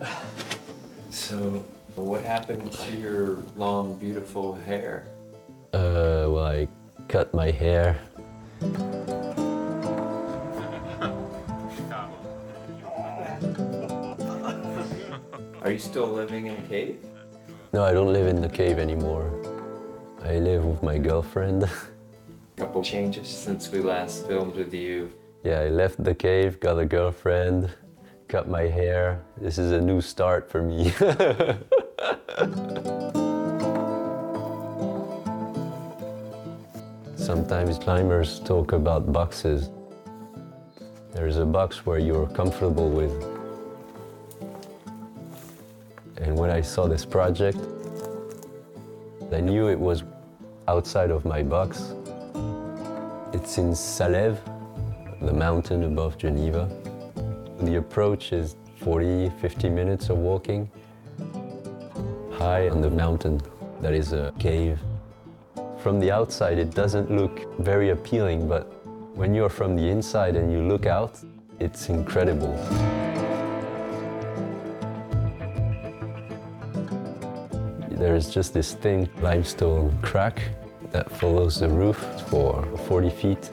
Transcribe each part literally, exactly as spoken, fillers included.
So, what happened to your long, beautiful hair? Uh, well, I cut my hair. Are you still living in a cave? No, I don't live in the cave anymore. I live with my girlfriend. Couple changes since we last filmed with you. Yeah, I left the cave, got a girlfriend, cut my hair. This is a new start for me. Sometimes climbers talk about boxes. There's a box where you're comfortable with. And when I saw this project, I knew it was outside of my box. It's in Salève, the mountain above Geneva. The approach is forty, fifty minutes of walking. High on the mountain, that is a cave. From the outside, it doesn't look very appealing, but when you're from the inside and you look out, it's incredible. There's just this thin limestone crack that follows the roof for forty feet.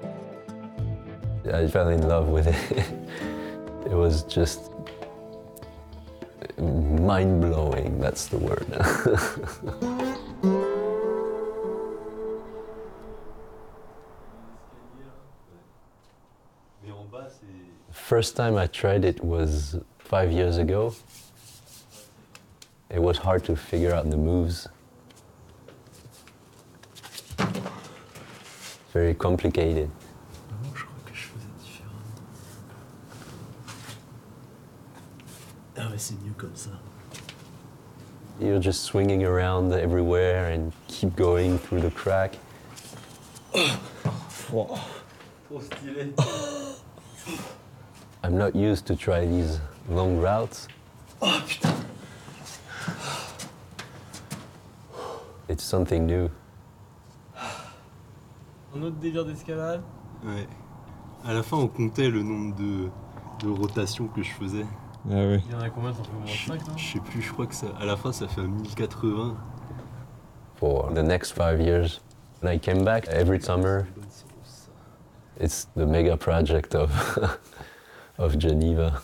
I fell in love with it. It was just mind-blowing, that's the word. First time I tried it was five years ago. It was hard to figure out the moves. Very complicated. Je crois que je faisais différemment. Ah ouais, c'est mieux comme ça. You're just swinging around everywhere and keep going through the crack. Wow. Trop stylé. I'm not used to try these long routes. Oh putain. It's something new. Un autre délire d'escalade. Ouais. À la fin, on comptait le nombre de, de rotations que je faisais. Ah ouais. Il y en a combien? Ça fait au moins Je cinq, non? je sais plus, je crois que ça, à la fin, ça fait un mille quatre-vingts. For the next five years. When I came back every summer, it's the mega project of, of Geneva.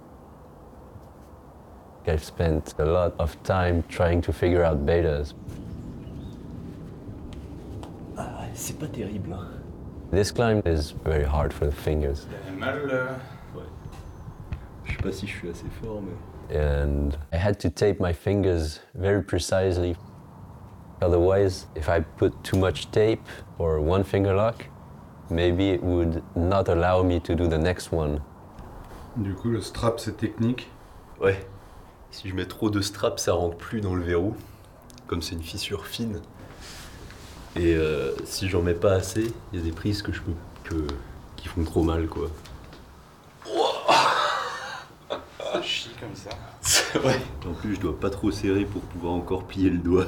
I've spent a lot of time trying to figure out betas. Ah ouais, c'est pas terrible. Hein. This climb is very hard for the fingers. Mal, euh, Ouais. Je sais pas si je suis assez fort, mais... And I had to tape my fingers very precisely. Otherwise, if I put too much tape or one finger lock, maybe it would not allow me to do the next one. Du coup, le strap, c'est technique. Ouais. Si je mets trop de straps, ça rentre plus dans le verrou. Comme c'est une fissure fine. Et euh, si j'en mets pas assez, il y a des prises que je peux, que, qui font trop mal, quoi. ça chie comme ça. Ouais. En plus, je dois pas trop serrer pour pouvoir encore plier le doigt.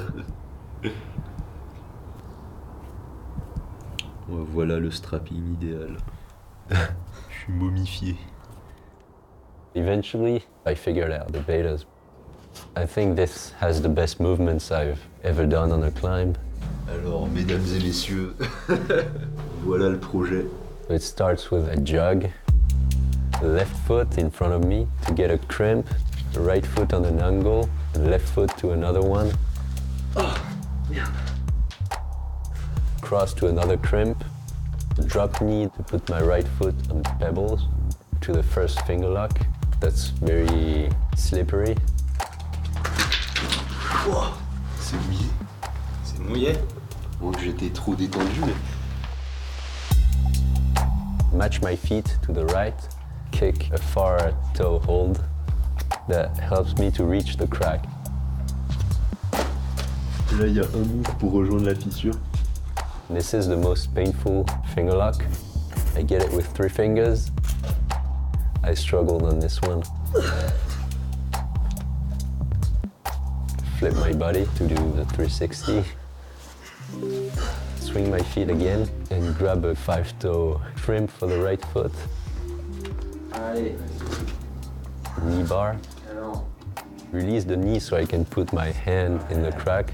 Voilà le strapping idéal. Je suis momifié. Eventually, I figured out the betas. I think this has the best movements I've ever done on a climb. Alors, mesdames et messieurs, voilà le projet. It starts with a jog, the left foot in front of me to get a crimp, the right foot on an angle, the left foot to another one. Oh, merde. Cross to another crimp, drop knee to put my right foot on the pebbles, to the first finger lock. That's very slippery. Oh, c'est mouillé. C'est mouillé. Bon, que j'étais trop détendu, mais... Match my feet to the right, kick a far toe hold that helps me to reach the crack. Là, il y a un move pour rejoindre la fissure. This is the most painful finger lock. I get it with three fingers. I struggled on this one. Flip my body to do the three sixty. Swing my feet again and grab a five-toe crimp for the right foot. Allez. Knee bar. Release the knee so I can put my hand in the crack.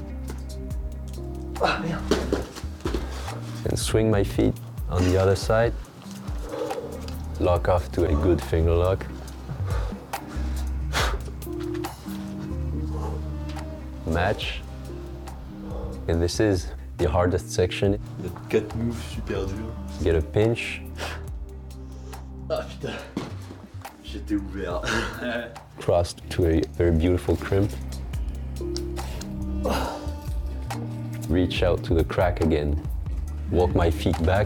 Ah merde. And swing my feet on the other side. Lock off to a good finger lock. Match. And this is the hardest section. Il y a quatre moves super durs. Get a pinch, Ah putain, j'étais ouvert. cross to a very beautiful crimp. Reach out to the crack again. Walk my feet back.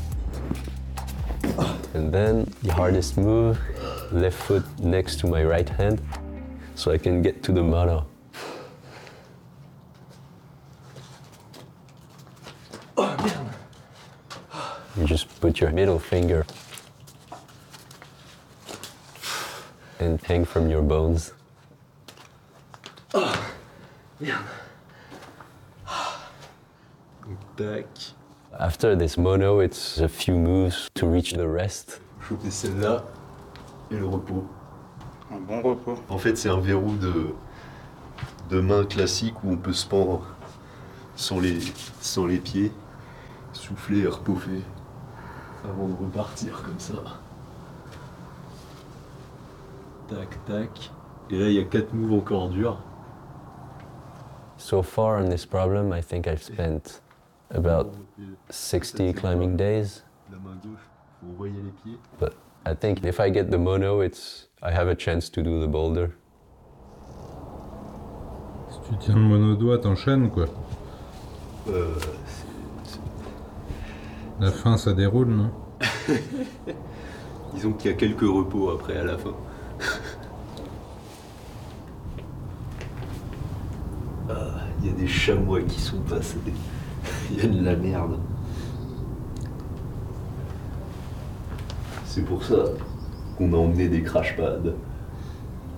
And then the hardest move, left foot next to my right hand, so I can get to the mono. Oh merde. You just put your middle finger and hang from your bones. Merde. Tac. After this mono, it's a few moves to reach the rest. Choper celle-là et le repos. Un bon repos. En fait, c'est un verrou de, de main classique où on peut se pendre sans les, sans les pieds, souffler et repoffer avant de repartir comme ça. Tac, tac. Et là, il y a quatre moves encore durs. So far on this problem, I think I've spent about sixty climbing days. La main gauche, faut envoyer les pieds. But I think if I get the mono, it's I have a chance to do the boulder. Si tu tiens le monodoigt, t'enchaînes quoi. Euh, La fin, ça déroule, non? disons qu'il y a quelques repos après à la fin. Ah, il y a des chamois qui sont passés. Il y a de la merde. C'est pour ça qu'on a emmené des crash pads.